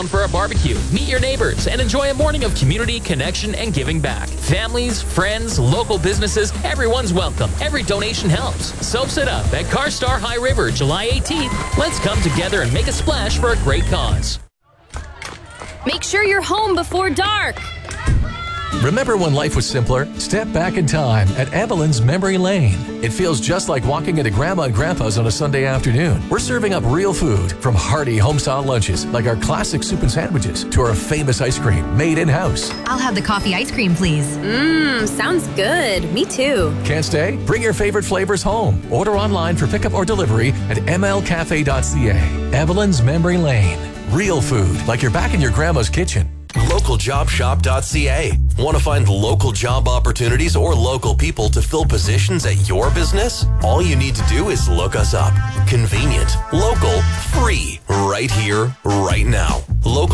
down for a barbecue, meet your neighbors, and enjoy a morning of community, connection, and giving back. Families, friends, local businesses, everyone's welcome. Every donation helps. Soaps it up at Carstar High River, July 18th. Let's come together and make a splash for a great cause. Make sure you're home before dark. Remember when life was simpler? Step back in time at Evelyn's Memory Lane. It feels just like walking into Grandma and Grandpa's on a Sunday afternoon. We're serving up real food, from hearty home-style lunches like our classic soup and sandwiches to our famous ice cream made in-house. I'll have the coffee ice cream, please. Sounds good. Me too. Can't stay? Bring your favorite flavors home. Order online for pickup or delivery at mlcafe.ca. Evelyn's Memory Lane. Real food like you're back in your grandma's kitchen. LocalJobShop.ca. Want to find local job opportunities or local people to fill positions at your business? All you need to do is look us up. Convenient, local, free, right here, right now. Local